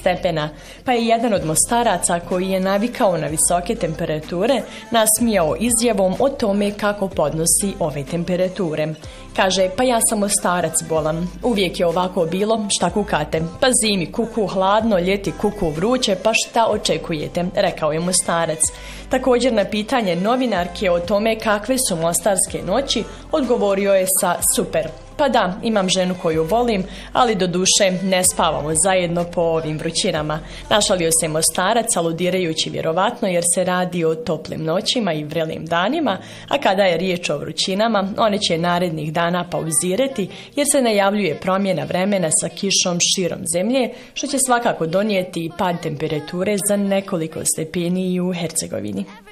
stepena, pa je jedan od Mostaraca koji je navikao na visoke temperature nasmijao izjavom o tome kako podnosi ove temperature. Kaže, pa ja sam Mostarac bolan. Uvijek je ovako bilo, šta kukate? Pa zimi kuku hladno, ljeti kuku vruće, pa šta očekujete? Rekao je Mostarac. Također na pitanje novinarke o tome kakve su mostarske noći, odgovorio je sa super. Pa da, imam ženu koju volim, ali do duše ne spavamo zajedno po ovim vrućinama. Našalio se Mostarac, aludirajući vjerovatno jer se radi o toplim noćima i vrelim danima, a kada je riječ o vrućinama, one će narednih dana pauzirati jer se najavljuje promjena vremena sa kišom širom zemlje, što će svakako donijeti pad temperature za nekoliko stepeni u Hercegovini.